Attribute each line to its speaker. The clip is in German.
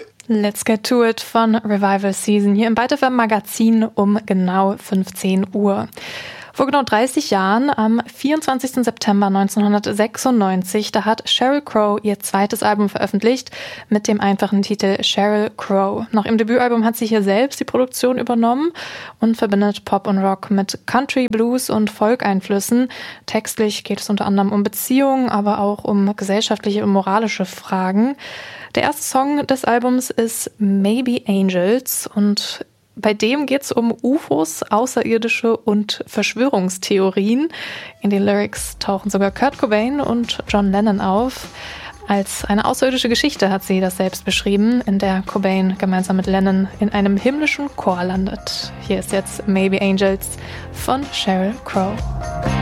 Speaker 1: Let's Get To It von Revival Season hier im Byte FM Magazin um genau 15 Uhr. Vor genau 30 Jahren, am 24. September 1996, da hat Sheryl Crow ihr zweites Album veröffentlicht mit dem einfachen Titel Sheryl Crow. Nach ihrem Debütalbum hat sie hier selbst die Produktion übernommen und verbindet Pop und Rock mit Country, Blues und Folk-Einflüssen. Textlich geht es unter anderem um Beziehungen, aber auch um gesellschaftliche und moralische Fragen. Der erste Song des Albums ist Maybe Angels und bei dem geht es um UFOs, Außerirdische und Verschwörungstheorien. In den Lyrics tauchen sogar Kurt Cobain und John Lennon auf. Als eine außerirdische Geschichte hat sie das selbst beschrieben, in der Cobain gemeinsam mit Lennon in einem himmlischen Chor landet. Hier ist jetzt Maybe Angels von Sheryl Crow.